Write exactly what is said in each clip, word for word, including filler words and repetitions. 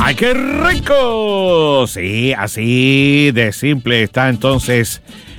¡Ay, qué rico! Sí, así de simple está entonces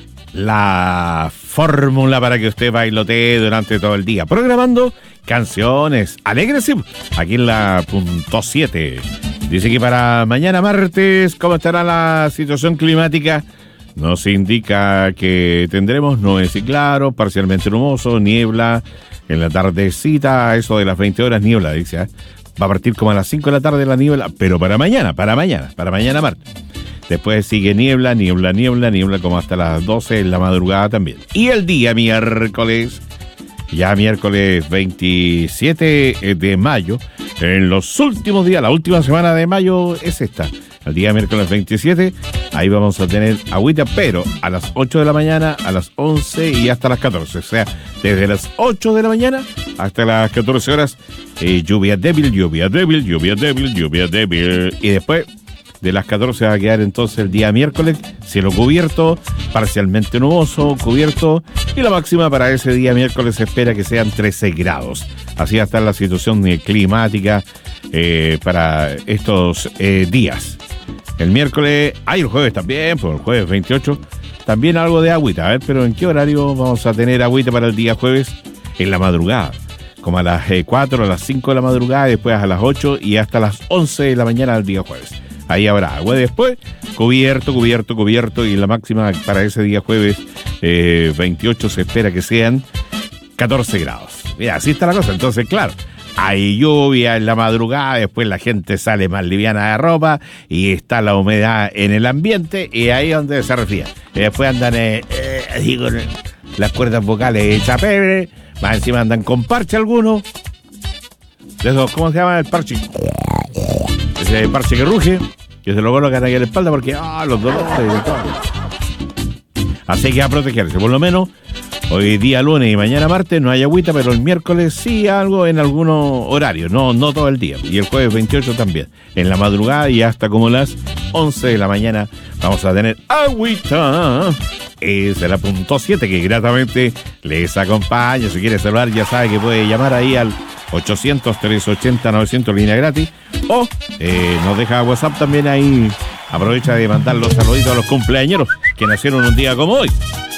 la fórmula para que usted bailotee durante todo el día, programando canciones alegres aquí en la punto siete. Dice que para mañana martes, ¿cómo estará la situación climática? Nos indica que tendremos nubes y claro, parcialmente nuboso, niebla en la tardecita, eso de las veinte horas, niebla, dice, ¿eh? Va a partir como a las cinco de la tarde la niebla, pero para mañana, para mañana, para mañana martes. Después sigue niebla, niebla, niebla, niebla como hasta las doce en la madrugada también. Y el día miércoles, ya miércoles veintisiete de mayo, en los últimos días, la última semana de mayo es esta. El día miércoles veintisiete, ahí vamos a tener agüita, pero a las ocho de la mañana, a las once y hasta las catorce. O sea, desde las ocho de la mañana hasta las catorce horas, eh, lluvia débil, lluvia débil, lluvia débil, lluvia débil. Y después de las catorce va a quedar entonces el día miércoles, cielo cubierto, parcialmente nuboso, cubierto. Y la máxima para ese día miércoles se espera que sean trece grados. Así va a estar la situación eh, climática eh, para estos eh, días. El miércoles, hay el jueves también, pues el jueves veintiocho, también algo de agüita. A ver, pero ¿en qué horario vamos a tener agüita para el día jueves? En la madrugada, como a las eh, cuatro, a las cinco de la madrugada, después a las ocho y hasta las once de la mañana del día jueves. Ahí habrá agua. Después, cubierto, cubierto, cubierto, y la máxima para ese día jueves eh, veintiocho se espera que sean catorce grados. Mira, así está la cosa. Entonces, claro, hay lluvia en la madrugada, después la gente sale más liviana de ropa y está la humedad en el ambiente y ahí es donde se refiere. Y después andan eh, eh, así con las cuerdas vocales hechas pebre, más encima andan con parche algunos. De esos, ¿cómo se llama el parche? Ese parche que ruge, que se lo colocan ahí en la espalda porque, ah, los dolores y todo. Así que a protegerse, por lo menos. Hoy día lunes y mañana martes no hay agüita, pero el miércoles sí algo en algunos horarios, no, no todo el día. Y el jueves veintiocho también. En la madrugada y hasta como las once de la mañana vamos a tener agüita. Es de la punto siete que gratamente les acompaña. Si quiere saludar ya sabe que puede llamar ahí al ochocientos, trescientos ochenta, novecientos, línea gratis. O eh, nos deja WhatsApp también ahí. Aprovecha de mandar los saluditos a los cumpleañeros que nacieron un día como hoy.